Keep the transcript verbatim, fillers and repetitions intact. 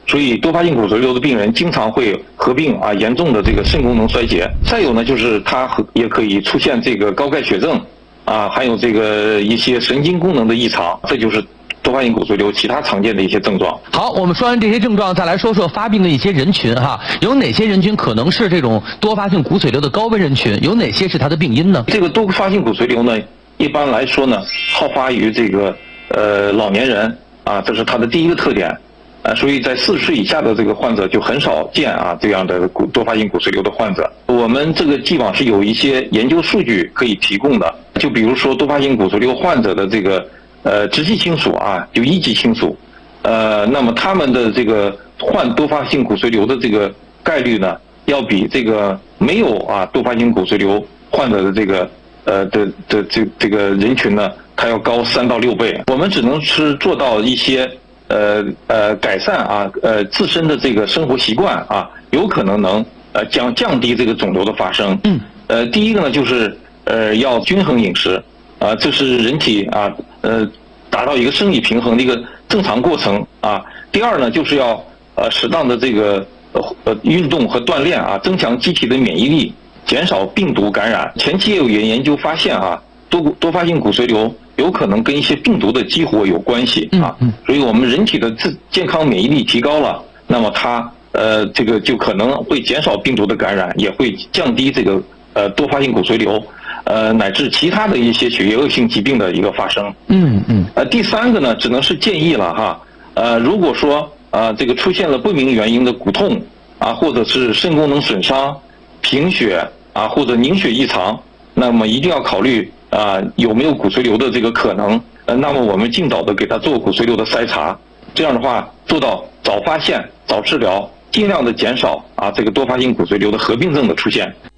所以多发性骨髓瘤的病人经常会合并啊严重的这个肾功能衰竭。再有呢，就是它也可以出现这个高钙血症啊，还有这个一些神经功能的异常，这就是多发性骨髓瘤其他常见的一些症状。 好，我们说完这些症状，再来说说发病的一些人群哈，有哪些人群可能是这种多发性骨髓瘤的高危人群？有哪些是它的病因呢？ 这个多发性骨髓瘤呢，一般来说呢，好发于这个呃老年人啊，这是它的第一个特点。呃，所以在四十岁以下的这个患者就很少见啊这样的骨多发性骨髓瘤的患者。我们这个既往是有一些研究数据可以提供的，就比如说多发性骨髓瘤患者的这个呃直系亲属啊，就一级亲属，呃，那么他们的这个患多发性骨髓瘤的这个概率呢，要比这个没有啊多发性骨髓瘤患者的这个呃的的这这个人群呢，它要高三到六倍。我们只能是做到一些。呃呃，改善啊，呃自身的这个生活习惯啊，有可能能呃降降低这个肿瘤的发生。嗯。呃，第一个呢，就是呃要均衡饮食，啊，这是人体啊呃达到一个生理平衡的一个正常过程啊。第二呢，就是要呃适当的这个呃呃运动和锻炼啊，增强机体的免疫力，减少病毒感染。前期也有研究发现啊，多多发性骨髓瘤有可能跟一些病毒的激活有关系啊，所以我们人体的自健康免疫力提高了，那么它呃这个就可能会减少病毒的感染，也会降低这个呃多发性骨髓瘤呃乃至其他的一些血液恶性疾病的一个发生。嗯嗯。呃，第三个呢，只能是建议了哈，呃，如果说啊这个出现了不明原因的骨痛啊，或者是肾功能损伤、贫血啊或者凝血异常，那么一定要考虑。啊，有没有骨髓瘤的这个可能？呃，那么我们尽早的给他做骨髓瘤的筛查，这样的话做到早发现、早治疗，尽量的减少啊这个多发性骨髓瘤的合并症的出现。